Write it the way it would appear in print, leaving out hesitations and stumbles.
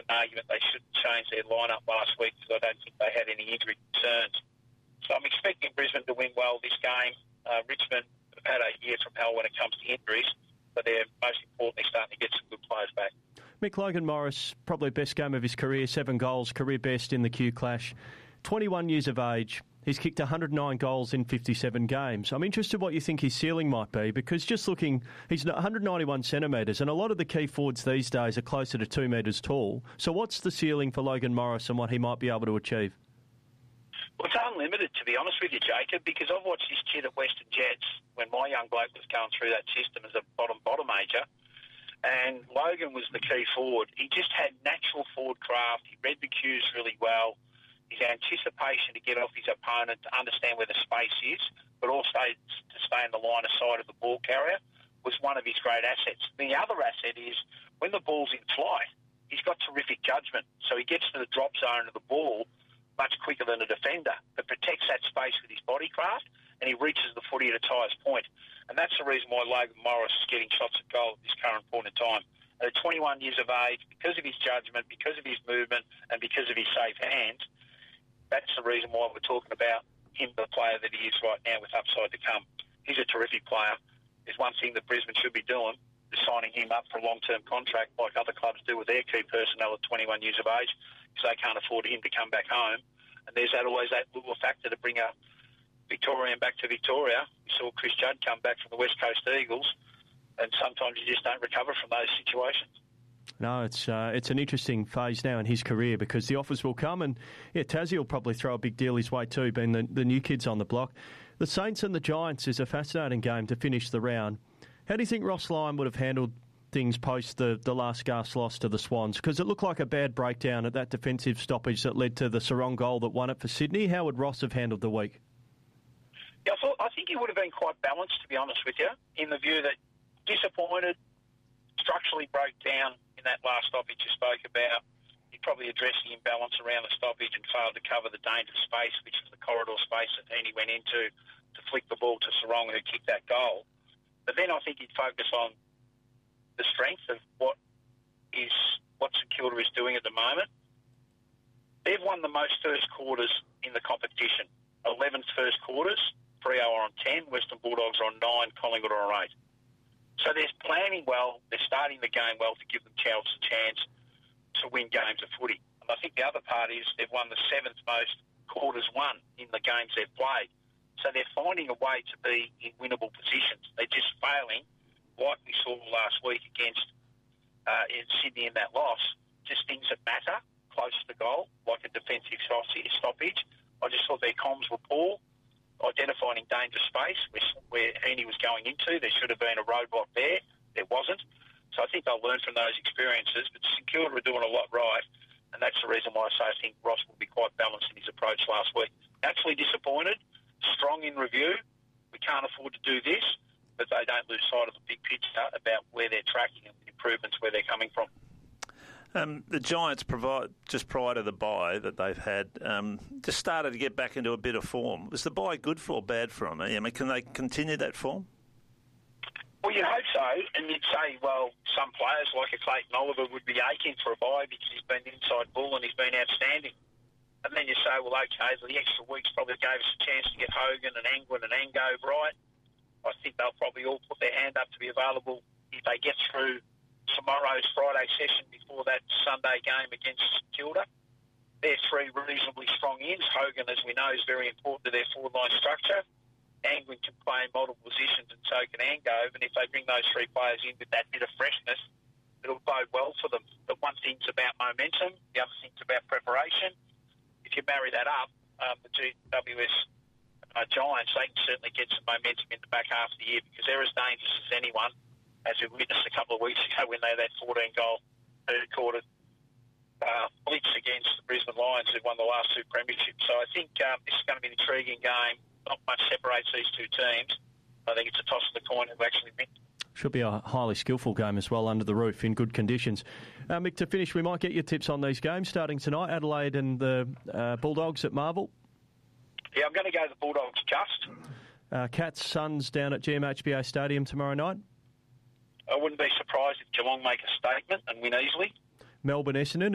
an argument they shouldn't change their lineup last week because I don't think they had any injury concerns. So I'm expecting Brisbane to win well this game. Richmond have had a year from hell when it comes to injuries, but they're most importantly starting to get some good players back. Mick, Logan Morris, probably best game of his career, 7 goals, career best in the Q Clash. 21 years of age, he's kicked 109 goals in 57 games. I'm interested what you think his ceiling might be, because just looking, he's 191 centimetres, and a lot of the key forwards these days are closer to 2 metres tall. So what's the ceiling for Logan Morris and what he might be able to achieve? Well, it's unlimited, to be honest with you, Jacob, because I've watched this kid at Western Jets when my young bloke was going through that system as a bottom major, and Logan was the key forward. He just had natural forward craft. He read the cues really well. His anticipation to get off his opponent, to understand where the space is, but also to stay in the line of sight of the ball carrier was one of his great assets. The other asset is when the ball's in flight, he's got terrific judgment. So he gets to the drop zone of the ball much quicker than a defender, but protects that space with his body craft, and he reaches the footy at its highest point. And that's the reason why Logan Morris is getting shots at goal at this current point in time. At 21 years of age, because of his judgment, because of his movement, and because of his safe hands, that's the reason why we're talking about him, the player that he is right now with upside to come. He's a terrific player. There's one thing that Brisbane should be doing, is signing him up for a long-term contract like other clubs do with their key personnel at 21 years of age, because they can't afford him to come back home. And there's always that little factor to bring a Victorian back to Victoria. We saw Chris Judd come back from the West Coast Eagles, and sometimes you just don't recover from those situations. No, it's an interesting phase now in his career because the offers will come, and Tassie will probably throw a big deal his way too, being the new kids on the block. The Saints and the Giants is a fascinating game to finish the round. How do you think Ross Lyon would have handled things post the last gasp loss to the Swans? Because it looked like a bad breakdown at that defensive stoppage that led to the Sarong goal that won it for Sydney. How would Ross have handled the week? Yeah, I think he would have been quite balanced, to be honest with you, in the view that disappointed, structurally broke down in that last stoppage you spoke about. He probably addressed the imbalance around the stoppage and failed to cover the dangerous space, which was the corridor space that Heaney went into to flick the ball to Sarong, who kicked that goal. But then I think he'd focus on the strength of what St Kilda is doing at the moment. They've won the most first quarters in the competition. 11 first quarters, Freo are on 10, Western Bulldogs are on 9, Collingwood are on 8. So they're planning well, they're starting the game well to give themselves a chance to win games of footy. And I think the other part is they've won the 7th most quarters won in the games they've played. So they're finding a way to be in winnable positions. They're just failing, like we saw last week against in Sydney in that loss, just things that matter close to the goal, like a defensive stoppage. I just thought their comms were poor, identifying dangerous space where Heaney was going into. There should have been a roadblock there. There wasn't. So I think they'll learn from those experiences. But St Kilda were doing a lot right, and that's the reason why I say I think Ross will be quite balanced in his approach last week. Actually disappointed, strong in review. We can't afford to do this, but they don't lose sight of the big picture about where they're tracking and the improvements where they're coming from. The Giants, just prior to the bye that they've had, just started to get back into a bit of form. Was the bye good for or bad for them? I mean, can they continue that form? Well, you'd hope so, and you'd say, well, some players like a Clayton Oliver would be aching for a bye because he's been inside bull and he's been outstanding. And then you say, well, okay, the extra weeks probably gave us a chance to get Hogan and Angwin and Ango right. I think they'll probably all put their hand up to be available if they get through tomorrow's Friday session before that Sunday game against Kilda. They're 3 reasonably strong ends. Hogan, as we know, is very important to their forward-line structure. Angwin can play in multiple positions and so can Angove, and if they bring those 3 players in with that bit of freshness, it'll bode well for them. But one thing's about momentum, the other thing's about preparation. If you marry that up, the GWS Giants, they can certainly get some momentum in the back half of the year because they're as dangerous as anyone, as we witnessed a couple of weeks ago when they had that 14-goal third-quarter blitz against the Brisbane Lions, who won the last 2 premierships. So I think this is going to be an intriguing game. Not much separates these 2 teams. I think it's a toss of the coin who actually win. Should be a highly skillful game as well under the roof in good conditions. Mick, to finish, we might get your tips on these games starting tonight, Adelaide and the Bulldogs at Marvel. Yeah, I'm going to go the Bulldogs just. Cats, Suns down at GMHBA Stadium tomorrow night. I wouldn't be surprised if Geelong make a statement and win easily. Melbourne, Essendon.